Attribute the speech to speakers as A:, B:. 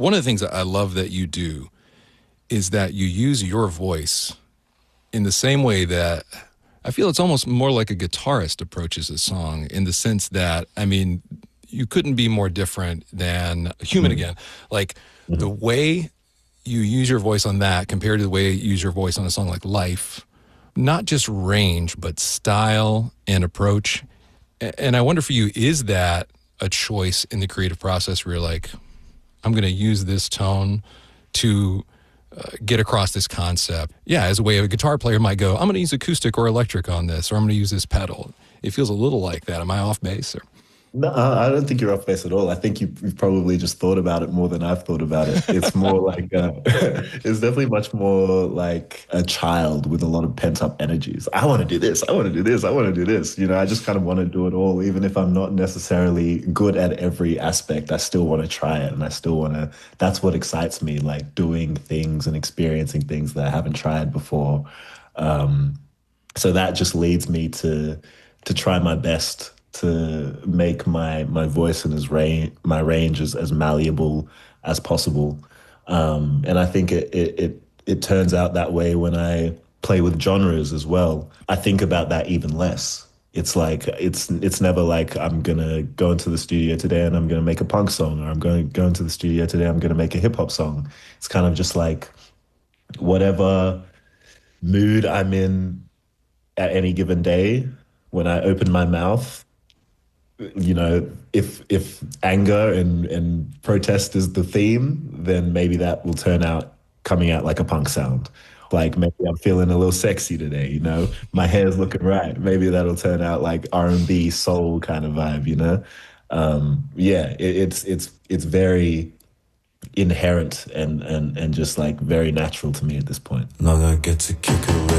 A: One of the things that I love that you do is that you use your voice in the same way that I feel it's almost more like a guitarist approaches a song, in the sense that, I mean, you couldn't be more different than Human Again. Like the way you use your voice on that compared to the way you use your voice on a song like Life, not just range, but style and approach. And I wonder for you, is that a choice in the creative process where you're like, I'm going to use this tone to get across this concept? Yeah, as a way a guitar player might go, I'm going to use acoustic or electric on this, or I'm going to use this pedal. It feels a little like that. Am I off base? Or?
B: No, I don't think you're off base at all. I think you've probably just thought about it more than I've thought about it. It's more like, it's definitely much more like a child with a lot of pent up energies. I want to do this. I want to do this. I want to do this. You know, I just kind of want to do it all. Even if I'm not necessarily good at every aspect, I still want to try it. And I still want to, that's what excites me, like doing things and experiencing things that I haven't tried before. So that just leads me to try my best to make my voice and my range as malleable as possible. And I think it turns out that way when I play with genres as well. I think about that even less. It's like it's never like I'm gonna go into the studio today and I'm gonna make a punk song, or I'm going to go into the studio today, I'm gonna make a hip hop song. It's kind of just like whatever mood I'm in at any given day, when I open my mouth, you know, if anger and protest is the theme, then maybe that will turn out coming out like a punk sound. Like maybe I'm feeling a little sexy today, you know, my hair's looking right. Maybe that'll turn out like R&B soul kind of vibe, you know. Yeah, it's very inherent and just like very natural to me at this point.
C: Long I get to kick away